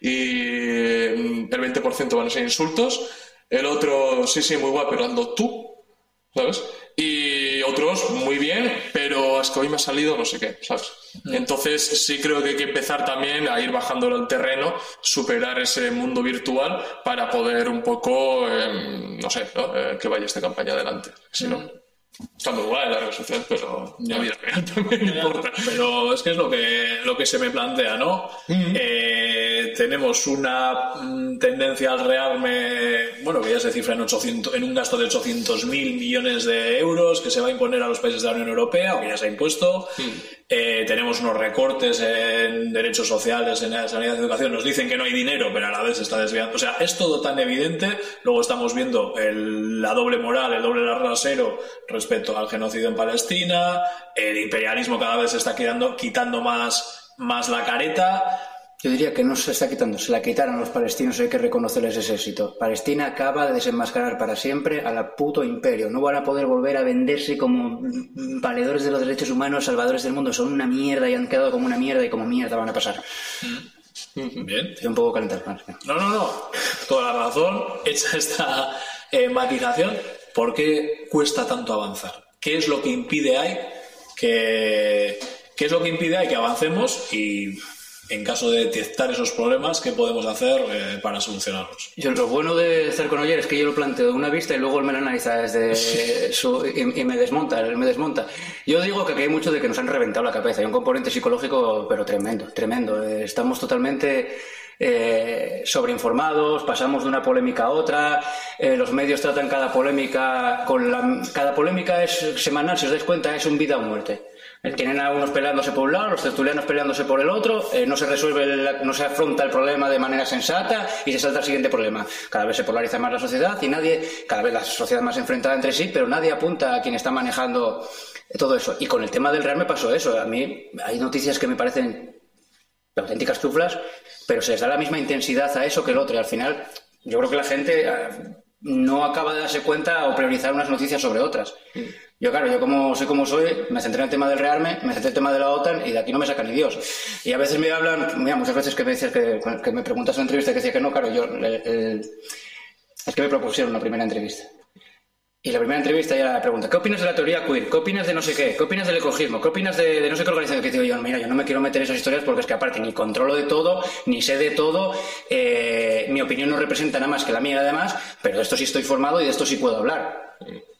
y el veinte por ciento van a ser insultos, el otro sí, sí, muy guay, pero ando tú, ¿sabes? Y otros muy bien, pero es que hoy me ha salido no sé qué, ¿sabes? Entonces sí creo que hay que empezar también a ir bajándolo al terreno, superar ese mundo virtual para poder un poco, eh, no sé, ¿no? Eh, que vaya esta campaña adelante. Si no, está muy guay la red social, pero la vida real también importa. Pero es que es lo que, lo que se me plantea, ¿no? Mm-hmm. Eh, tenemos una mm, tendencia al rearme, bueno, que ya se cifra en, ochocientos, en un gasto de ochocientos mil millones de euros que se va a imponer a los países de la Unión Europea, o que ya se ha impuesto. Mm. Eh, tenemos unos recortes en derechos sociales, en sanidad y educación. Nos dicen que no hay dinero, pero a la vez se está desviando. O sea, es todo tan evidente. Luego estamos viendo el, la doble moral, el doble rasero respecto al genocidio en Palestina. El imperialismo cada vez se está quedando, quitando más, más la careta. Yo diría que no se está quitando, se la quitaron los palestinos, hay que reconocerles ese éxito. Palestina acaba de desenmascarar para siempre al puto imperio. No van a poder volver a venderse como valedores de los derechos humanos, salvadores del mundo. Son una mierda y han quedado como una mierda y como mierda van a pasar. Bien. Estoy un poco calentado. No, no, no. Toda la razón. Hecha esta eh, matización, ¿por qué cuesta tanto avanzar? ¿Qué es lo que impide ahí que, qué es lo que impide ahí que avancemos y... en caso de detectar esos problemas, ¿qué podemos hacer eh, para solucionarlos? Yo, lo bueno de estar con Oyer es que yo lo planteo de una vista y luego él me lo analiza desde su, y, y me desmonta, él me desmonta. Yo digo que aquí hay mucho de que nos han reventado la cabeza. Hay un componente psicológico, pero tremendo, tremendo. Estamos totalmente eh, sobreinformados, pasamos de una polémica a otra, eh, los medios tratan cada polémica con la... Cada polémica es semanal, si os dais cuenta, es un vida o muerte. Tienen a unos peleándose por un lado, los tertulianos peleándose por el otro, eh, no se resuelve, el, no se afronta el problema de manera sensata y se salta al siguiente problema. Cada vez se polariza más la sociedad y nadie, cada vez la sociedad más enfrentada entre sí, pero nadie apunta a quien está manejando todo eso. Y con el tema del rearme pasó eso. A mí hay noticias que me parecen auténticas chuflas, pero se les da la misma intensidad a eso que el otro. Y al final, yo creo que la gente eh, no acaba de darse cuenta o priorizar unas noticias sobre otras. Yo, claro, yo como soy como soy, me centré en el tema del rearme, me centré en el tema de la OTAN y de aquí no me saca ni Dios. Y a veces me hablan, mira, muchas veces que me decías que, que me preguntas en una entrevista que decía que no, claro, yo, el, el, es que me propusieron una primera entrevista. Y la primera entrevista ya la pregunta, ¿qué opinas de la teoría queer? ¿Qué opinas de no sé qué? ¿Qué opinas del ecologismo? ¿Qué opinas de, de no sé qué organización? Que digo yo, mira, yo no me quiero meter en esas historias porque es que aparte ni controlo de todo, ni sé de todo, eh, mi opinión no representa nada más que la mía además, pero de esto sí estoy formado y de esto sí puedo hablar.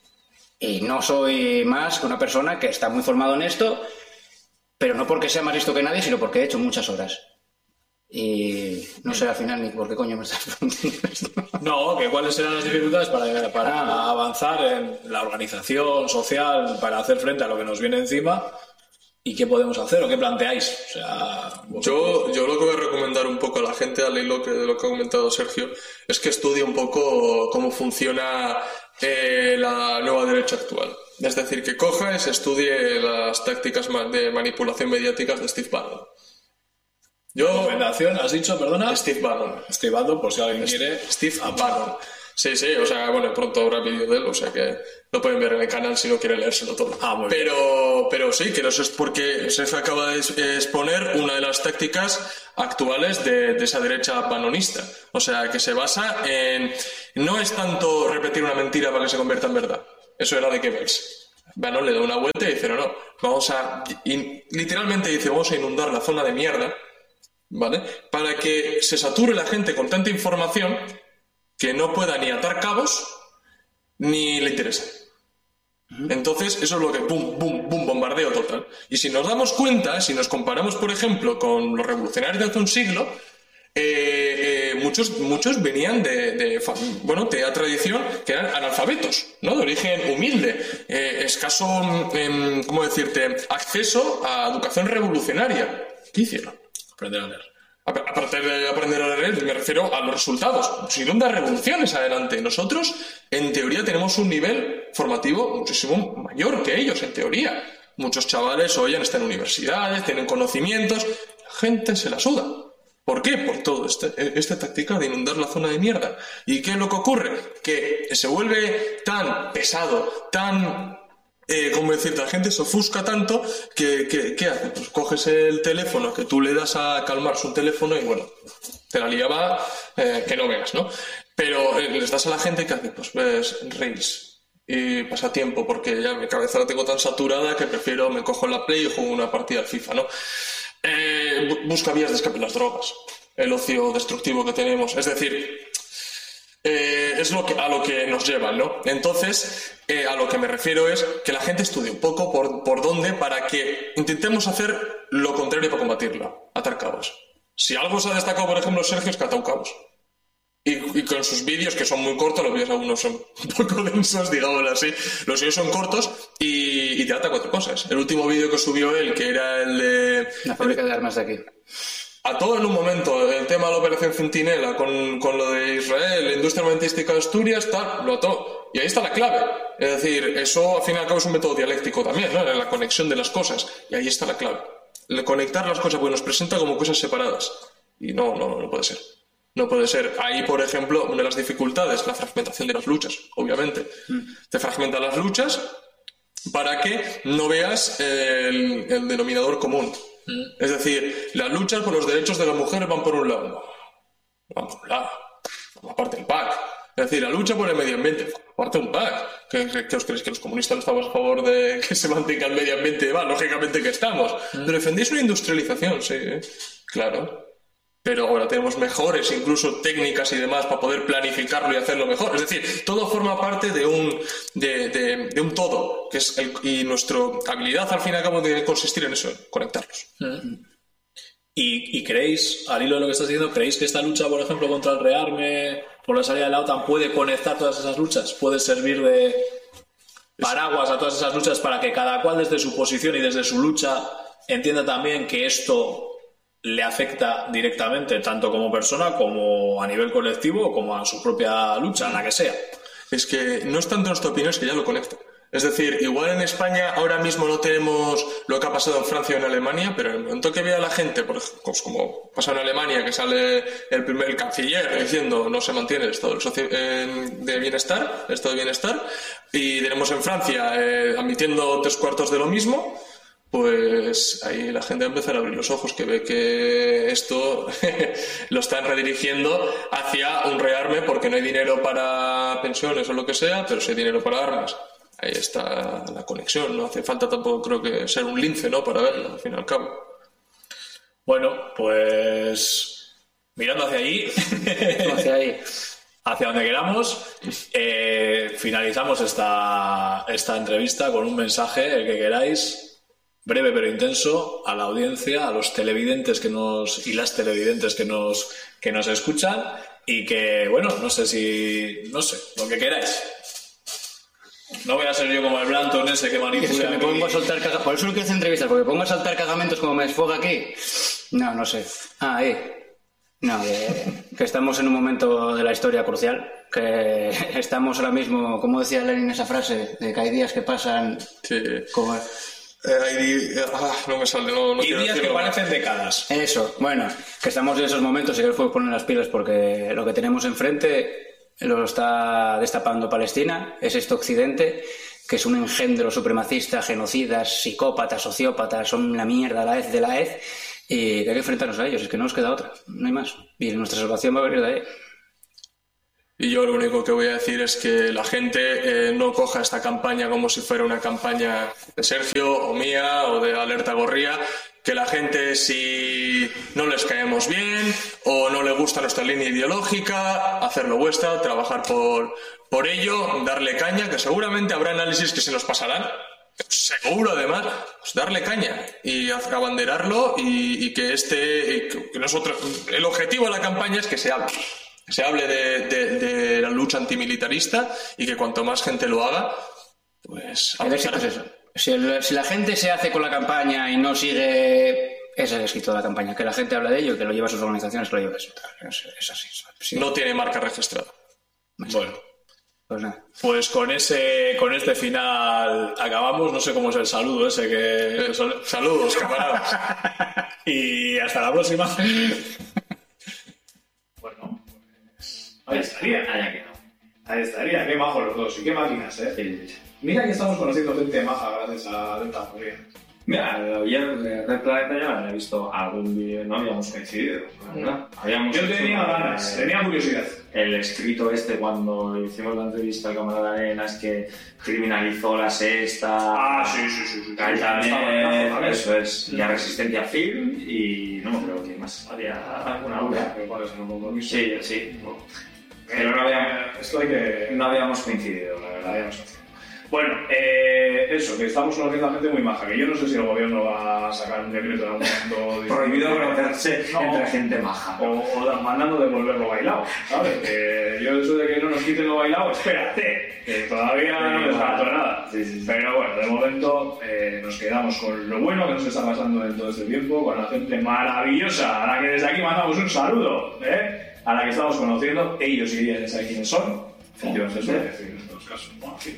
Y no soy más que una persona que está muy formado en esto, pero no porque sea más listo que nadie, sino porque he hecho muchas horas. Y no sé al final ni por qué coño me estás preguntando esto. No, que cuáles serán las dificultades para, para ah. avanzar en la organización social, para hacer frente a lo que nos viene encima, y qué podemos hacer o qué planteáis. O sea, yo, yo lo que voy a recomendar un poco a la gente, al hilo de lo que ha comentado Sergio, es que estudie un poco cómo funciona eh, la nueva derecha actual. Es decir, que coja y se estudie las tácticas de manipulación mediáticas de Steve Bannon. Yo, ¿Recomendación? ¿Has dicho, perdona? Steve Bannon. Steve Bannon, por si alguien Steve, quiere. Steve Bannon. Sí, sí, o sea, bueno, pronto habrá vídeo de él, o sea que lo pueden ver en el canal si no quieren leérselo todo. Ah, muy pero, bien. pero sí, que no sé, es porque se acaba de exponer una de las tácticas actuales de, de esa derecha banonista. O sea, que se basa en... No es tanto repetir una mentira para que se convierta en verdad. Eso era de Goebbels. Bannon le da una vuelta y dice, no, no, vamos a... Y literalmente dice, vamos a inundar la zona de mierda, ¿vale? Para que se sature la gente con tanta información que no pueda ni atar cabos ni le interesa. Entonces, eso es lo que... ¡Bum, bum, bum! Bombardeo total. Y si nos damos cuenta, si nos comparamos, por ejemplo, con los revolucionarios de hace un siglo, eh, eh, muchos, muchos venían de, de, bueno, de una tradición que eran analfabetos, ¿no? De origen humilde, eh, escaso, eh, ¿cómo decirte?, acceso a educación revolucionaria. ¿Qué hicieron? Aprender a leer. Aparte de aprender a leer, me refiero a los resultados. Pusieron dar revoluciones adelante. Nosotros, en teoría, tenemos un nivel formativo muchísimo mayor que ellos, en teoría. Muchos chavales hoy están en universidades, tienen conocimientos. La gente se la suda. ¿Por qué? Por todo este, esta táctica de inundar la zona de mierda. ¿Y qué es lo que ocurre? Que se vuelve tan pesado, tan... Eh, como decirte, la gente se ofusca tanto que, que ¿qué hace? Pues coges el teléfono que tú le das a calmar su teléfono y bueno, te la liaba eh, que no veas, ¿no? Pero eh, les das a la gente que hace, pues ves Reels y pasatiempo, porque ya mi cabeza la tengo tan saturada que prefiero, me cojo la Play y juego una partida al FIFA, ¿no? Eh, busca vías de escape, las drogas, el ocio destructivo que tenemos, es decir... Eh, es lo que, a lo que nos llevan, ¿no? Entonces, eh, a lo que me refiero es que la gente estudie un poco por, por dónde para que intentemos hacer lo contrario para combatirlo, atar cabos. Si algo se ha destacado, por ejemplo, Sergio, es que ha atado cabos. Y, y con sus vídeos, que son muy cortos, los vídeos algunos son un poco densos, digámoslo así, los vídeos son cortos y, y te ata cuatro cosas. El último vídeo que subió él, que era el de... La fábrica de armas de aquí. A todo en un momento, el tema de la operación Centinela con, con lo de Israel, la industria armamentística de Asturias, tal, lo ató. Y ahí está la clave. Es decir, eso al fin y al cabo es un método dialéctico también, ¿no? La conexión de las cosas. Y ahí está la clave. El conectar las cosas, porque nos presenta como cosas separadas. Y no, no, no puede ser. No puede ser. Ahí, por ejemplo, una de las dificultades, la fragmentación de las luchas, obviamente. Mm. Te fragmentan las luchas para que no veas el, el denominador común. Es decir, las luchas por los derechos de las mujeres van por un lado. Van por un lado. Forma parte del P A C. Es decir, la lucha por el medio ambiente. Forma parte de un P A C. ¿Qué, qué os creéis? ¿Que los comunistas no estamos a favor de que se mantenga el medio ambiente? Va, lógicamente que estamos. Pero defendéis una industrialización, sí. ¿eh? Claro. Pero ahora tenemos mejores incluso técnicas y demás para poder planificarlo y hacerlo mejor. Es decir, todo forma parte de un, de, de, de un todo, que es el, y nuestra habilidad al fin y al cabo debe consistir en eso, en conectarlos. ¿Y, ¿Y creéis, al hilo de lo que estás diciendo, creéis que esta lucha, por ejemplo, contra el rearme, por la salida de la OTAN, puede conectar todas esas luchas? ¿Puede servir de paraguas a todas esas luchas para que cada cual desde su posición y desde su lucha entienda también que esto le afecta directamente, tanto como persona como a nivel colectivo, como a su propia lucha, en la que sea? Es que no es tanto nuestra opinión, es que ya lo conecta. Es decir, igual en España ahora mismo no tenemos lo que ha pasado en Francia o en Alemania, pero en el momento que vea a la gente, pues como pasa en Alemania, que sale el primer el canciller diciendo no se mantiene el estado de bienestar, el estado de bienestar, y tenemos en Francia eh, admitiendo tres cuartos de lo mismo, pues ahí la gente va a empezar a abrir los ojos, que ve que esto lo están redirigiendo hacia un rearme porque no hay dinero para pensiones o lo que sea, pero sí hay dinero para armas. Ahí está la conexión, no hace falta tampoco creo que ser un lince, ¿no?, para verlo, al fin y al cabo. Bueno, pues mirando hacia allí, hacia ahí, hacia donde queramos, eh, finalizamos esta, esta entrevista con un mensaje, el que queráis. breve pero intenso, a la audiencia, a los televidentes que nos y las televidentes que nos, que nos escuchan y que, bueno, no sé si... no sé, lo que queráis. No voy a ser yo como el Blanton ese que manipula. Me pongo a soltar caga... Por eso no quiero hacer entrevistas, porque pongo a saltar cagamentos como me desfoga aquí. No, no sé. Ah, ahí. No, que, que estamos en un momento de la historia crucial, que estamos ahora mismo, como decía Lenin esa frase, de que hay días que pasan... Sí. Como... Eh, hay, ah, no me sale, no, no y días que parecen décadas. Eso, bueno, que estamos en esos momentos y que nos podemos poner las pilas porque lo que tenemos enfrente lo está destapando Palestina, es este occidente que es un engendro supremacista, genocidas, psicópatas, sociópatas, son la mierda la hez de la hez y que hay que enfrentarnos a ellos, es que no nos queda otra, no hay más. Y nuestra salvación va a venir de ahí. Y yo lo único que voy a decir es que la gente eh, no coja esta campaña como si fuera una campaña de Sergio o mía o de Alerta Gorría, que la gente, si no les caemos bien o no le gusta nuestra línea ideológica, hacerlo vuestra, trabajar por, por ello, darle caña, que seguramente habrá análisis que se nos pasarán, seguro además, pues darle caña y abanderarlo y, y que este, y que nosotros, el objetivo de la campaña es que se hable. Que se hable de, de, de la lucha antimilitarista y que cuanto más gente lo haga, pues... El éxito es eso. Si, el, si la gente se hace con la campaña y no sigue... Ese es el éxito de la campaña. Que la gente habla de ello y que lo lleva a sus organizaciones, que lo lleva a eso. Es, es así. Sí. No tiene marca registrada. Bueno. Pues nada. Pues con ese, con este final acabamos. No sé cómo es el saludo ese que... Eh, saludos, camaradas. Y hasta la próxima. Ahí estaría. Allá que no. Ahí estaría. Qué majos los dos y qué máquinas, ¿eh? Sí, sí. Mira que estamos conociendo gente maja gracias a Delta Gorría. Mira, ayer de Red Planeta ya me he visto algún vídeo, no habíamos coincidido, ¿verdad? Habíamos Yo tenía hecho, ganas, eh, tenía curiosidad. El escrito este cuando hicimos la entrevista al camarada Arenas que criminalizó la sexta. Ah, sí, sí, sí. sí. Calle, eso es. Ya Resistencia Film y no me acuerdo quién más. Había alguna obra. Sí, sí. Pero no habíamos, Esto hay que... no habíamos coincidido, la verdad. Habíamos coincidido. Bueno, eh, eso, que estamos conociendo a gente muy maja, que yo no sé si el gobierno va a sacar un decreto en algún momento... Prohibido conocerse no, entre gente maja. O, o mandando devolverlo bailado, ¿sabes? Que yo eso de que no nos quiten lo bailado, espérate, que todavía no descarto nada. Sí, sí, sí. Pero bueno, de momento eh, nos quedamos con lo bueno que nos está pasando en todo este tiempo, con la gente maravillosa, a la que desde aquí mandamos un saludo, ¿eh? A la que estamos conociendo, ellos y ellas ya saben quiénes son. Yo no sé decir en estos casos. Bueno, sí.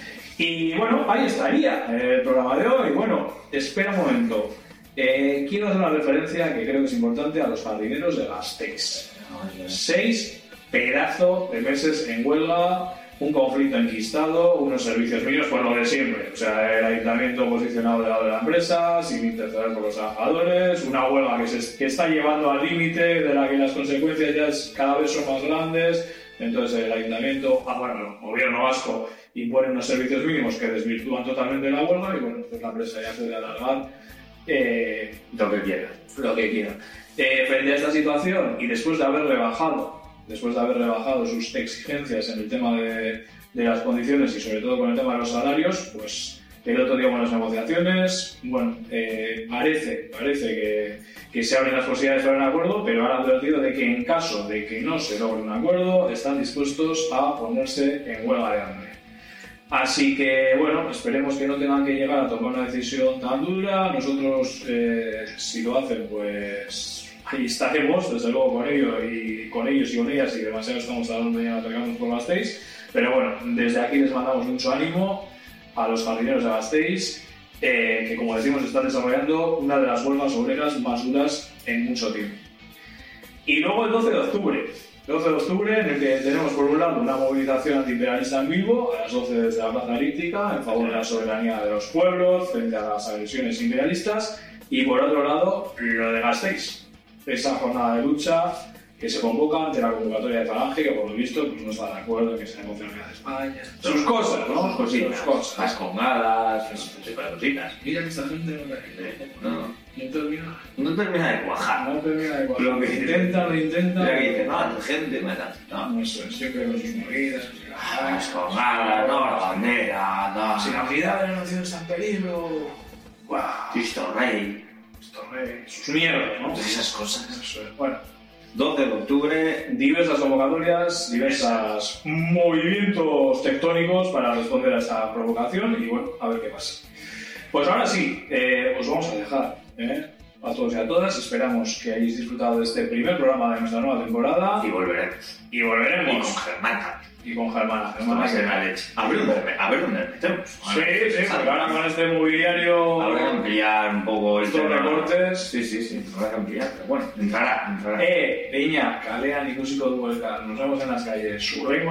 Y bueno, ahí estaría el programa de hoy. Bueno, espera un momento. Eh, quiero hacer una referencia que creo que es importante a los jardineros de Gasteiz. Seis pedazos de meses en huelga, un conflicto enquistado, unos servicios mínimos, pues lo de siempre. O sea, el ayuntamiento posicionado del lado de la empresa, sin interceder por los trabajadores, una huelga que, se, que está llevando al límite, de la que las consecuencias ya es, cada vez son más grandes. Entonces el ayuntamiento, ah, bueno, el gobierno vasco impone unos servicios mínimos que desvirtúan totalmente la huelga y bueno, pues la empresa ya puede alargar eh, lo que quiera. Lo que quiera. Eh, frente a esta situación y después de haber rebajado, después de haber rebajado sus exigencias en el tema de, de las condiciones y sobre todo con el tema de los salarios, pues el otro día con las negociaciones, bueno, eh, parece, parece que, que se abren las posibilidades para un acuerdo, pero han advertido de que en caso de que no se logre un acuerdo, están dispuestos a ponerse en huelga de hambre. Así que, bueno, esperemos que no tengan que llegar a tomar una decisión tan dura. Nosotros, eh, si lo hacen, pues ahí estaremos, desde luego, con ellos y con ellos y con ellas, y demasiado estamos hablando ya atacando por Gasteiz. Pero bueno, desde aquí les mandamos mucho ánimo a los jardineros de Gasteiz, eh, que como decimos están desarrollando una de las huelgas obreras más duras en mucho tiempo. Y luego el doce de octubre. doce de octubre, en el que tenemos por un lado una movilización antiimperialista en Bilbo, a las doce desde la Plaza Elíptica, en favor de la soberanía de los pueblos, frente a las agresiones imperialistas, y por otro lado, lo de Gasteiz, esa jornada de lucha que se convoca ante la convocatoria de Falange, que por lo visto pues, no está de acuerdo en que se negocie la unidad de España. Sus cosas, ¿no? Sus cositas, sus cosas. las congadas, ese tipo de cositas. Mira que esta gente no, no, no termina. No termina de cuajar. No termina de cuajar. Lo que intenta, lo intenta. Mira que dice, no, la gente, mira, no. No, eso es, siempre con sus movidas. Las congadas, no, la bandera, no. Si la unidad de la nación está en peligro. Wow. Cristo Rey. Cristo Rey. Sus mierdas, ¿no? Todas esas cosas. Eso es. Bueno. doce de octubre. Diversas convocatorias, diversos movimientos tectónicos para responder a esta provocación y bueno, a ver qué pasa. Pues ahora sí, eh, os vamos a dejar, ¿eh? A todos y a todas. Esperamos que hayáis disfrutado de este primer programa de nuestra nueva temporada. Y volveremos. Y volveremos. Y con Germán también. Y con Germán. Germán va a ser la leche. A ver dónde, a ver dónde metemos. Sí, sí, porque ahora con este mobiliario... Habrá que ampliar un poco el estos tema. recortes. Sí, sí, sí. Habrá que ampliar, pero bueno, entrará, entrará. Eh, Peña, kalean ikusiko dugu elkar. Nos vemos en las calles. Surrengo